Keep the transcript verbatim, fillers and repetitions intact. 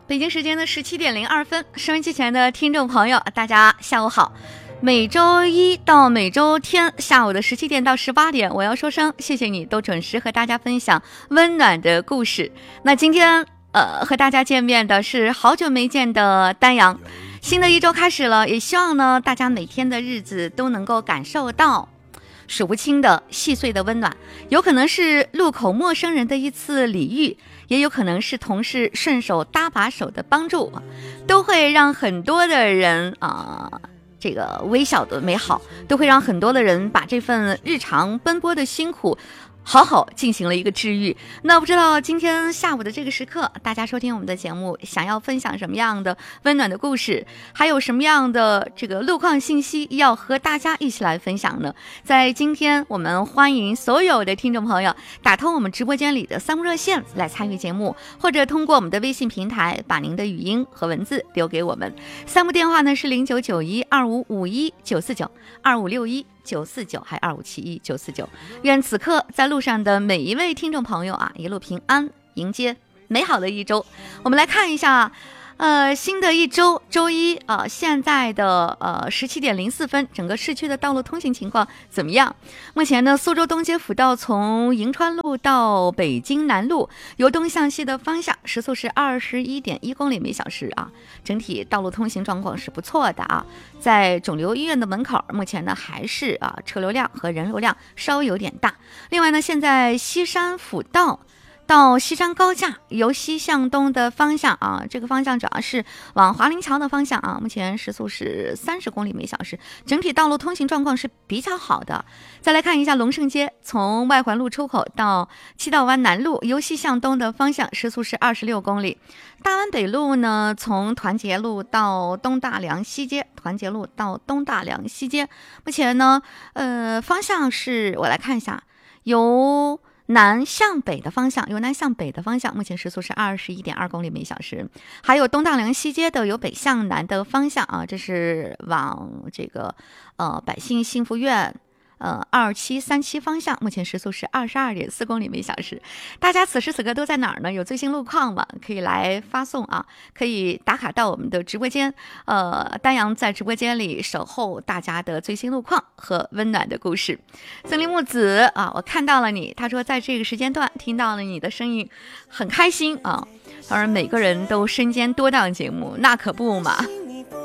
北京时间的十七点零二分，收音机前的听众朋友，大家下午好。每周一到每周天下午的十七点到十八点，我要说声谢谢你都准时和大家分享温暖的故事。那今天呃和大家见面的是好久没见的丹阳。新的一周开始了，也希望呢大家每天的日子都能够感受到数不清的细碎的温暖，有可能是路口陌生人的一次礼遇，也有可能是同事顺手搭把手的帮助，都会让很多的人啊、呃，这个微小的美好，都会让很多的人把这份日常奔波的辛苦好好进行了一个治愈。那不知道今天下午的这个时刻，大家收听我们的节目，想要分享什么样的温暖的故事，还有什么样的这个路况信息要和大家一起来分享呢？在今天我们欢迎所有的听众朋友打通我们直播间里的三部热线来参与节目，或者通过我们的微信平台把您的语音和文字留给我们。三部电话呢是零九九一二五五一九四九、二五六一九四九，还二五七一九四九。愿此刻在路上的每一位听众朋友啊，一路平安，迎接美好的一周。我们来看一下呃，新的一周周一啊、呃，现在的呃十七点零四分，整个市区的道路通行情况怎么样？目前呢，苏州东街辅道从银川路到北京南路，由东向西的方向，时速是二十一点一公里每小时啊，整体道路通行状况是不错的啊。在肿瘤医院的门口，目前呢还是啊车流量和人流量稍微有点大。另外呢，现在西山辅道到西山高架由西向东的方向啊，这个方向主要是往华林桥的方向啊，目前时速是三十公里每小时，整体道路通行状况是比较好的。再来看一下龙胜街，从外环路出口到七道湾南路由西向东的方向，时速是二十六公里。大湾北路呢，从团结路到东大梁西街，团结路到东大梁西街，目前呢，呃，方向是我来看一下，由南向北的方向，由南向北的方向，目前时速是二十一点二公里每小时。还有东大梁西街的由北向南的方向啊，这是往这个呃百姓幸福院呃二七三七方向，目前时速是二十二点四公里每小时。大家此时此刻都在哪儿呢？有最新路况吗？可以来发送啊，可以打卡到我们的直播间。呃，丹阳在直播间里守候大家的最新路况和温暖的故事。森林木子啊，我看到了你，他说在这个时间段听到了你的声音，很开心啊。当然每个人都身兼多档节目，那可不嘛。